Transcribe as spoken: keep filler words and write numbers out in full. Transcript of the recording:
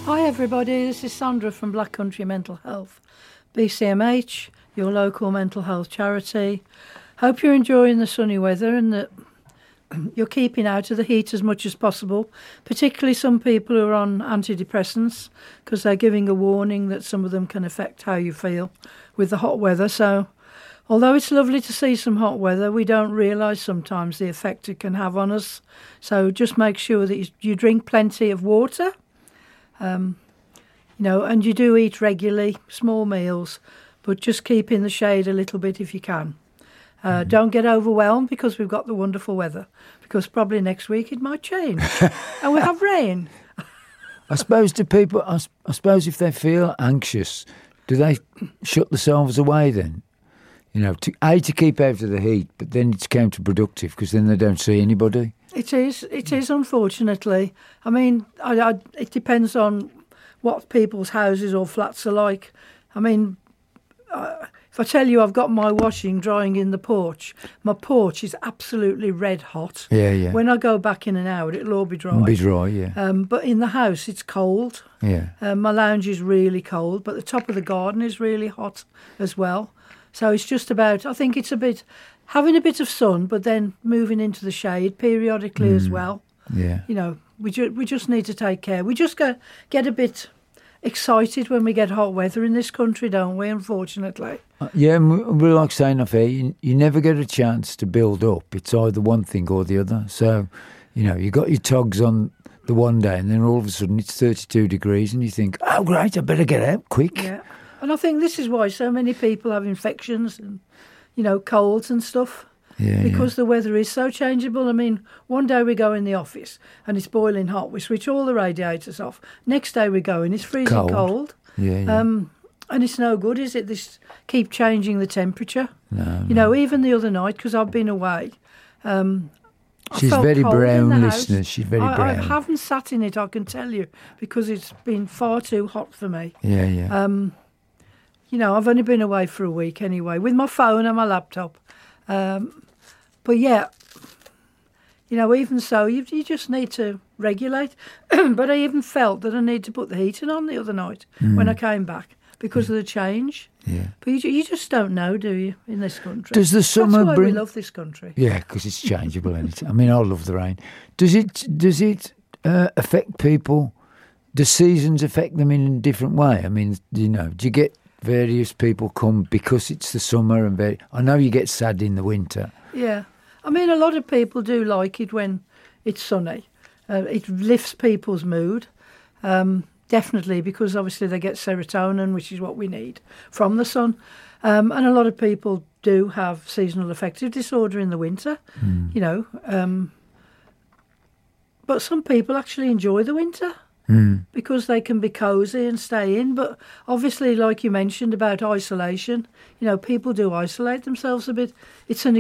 Hi everybody, this is Sandra from Black Country Mental Health, B C M H, your local mental health charity. Hope you're enjoying the sunny weather and that you're keeping out of the heat as much as possible, particularly some people who are on antidepressants, because they're giving a warning that some of them can affect how you feel with the hot weather. So although it's lovely to see some hot weather, we don't realise sometimes the effect it can have on us. So just make sure that you, you drink plenty of water. Um, you know, and you do eat regularly, small meals, but just keep in the shade a little bit if you can. Uh, mm-hmm. Don't get overwhelmed because we've got the wonderful weather, because probably next week it might change and we have rain. I suppose do people, I, I suppose if they feel anxious, do they shut themselves away then? You know, to, A, to keep out of the heat, but then it's counterproductive because then they don't see anybody. It is, it is, unfortunately. I mean, I, I, it depends on what people's houses or flats are like. I mean, uh, if I tell you I've got my washing drying in the porch, my porch is absolutely red hot. Yeah, yeah. When I go back in an hour, it'll all be dry. It'll be dry, yeah. Um, but in the house, it's cold. Yeah. Um, my lounge is really cold, but the top of the garden is really hot as well. So it's just about, I think it's a bit, having a bit of sun, but then moving into the shade periodically mm, as well. Yeah. You know, we, ju- we just need to take care. We just go, get a bit excited when we get hot weather in this country, don't we, unfortunately? Uh, yeah, and we, we're like saying off here, you, you never get a chance to build up. It's either one thing or the other. So, you know, you got your togs on the one day and then all of a sudden it's thirty-two degrees and you think, oh, great, I better get out quick. Yeah. And I think this is why so many people have infections and, you know, colds and stuff. Yeah, because yeah. the weather is so changeable. I mean, one day we go in the office and it's boiling hot. We switch all the radiators off. Next day we go in, it's freezing cold. cold. Yeah, yeah. Um, and it's no good, is it? This keep changing the temperature. No, you no. know, even the other night, because I've been away. Um, She's very brown, listeners. She's very I, brown. I haven't sat in it, I can tell you, because it's been far too hot for me. Yeah, yeah. Um, you know, I've only been away for a week anyway, with my phone and my laptop. Um, but yeah, you know, even so, you, you just need to regulate. But I even felt that I need to put the heating on the other night mm. when I came back because mm. of the change. Yeah. But you, you just don't know, do you, in this country? Does the summer That's why bring... we love this country. Yeah, because it's changeable. Isn't it? I mean, I love the rain. Does it, does it uh, affect people? Do seasons affect them in a different way? I mean, you know, do you get various people come because it's the summer and very... I know you get sad in the winter. Yeah. I mean, a lot of people do like it when it's sunny. Uh, it lifts people's mood, um, definitely, because obviously they get serotonin, which is what we need from the sun. Um, and a lot of people do have seasonal affective disorder in the winter, mm. you know. Um, but some people actually enjoy the winter. Mm. Because they can be cosy and stay in. But obviously, like you mentioned about isolation, you know, people do isolate themselves a bit. It's an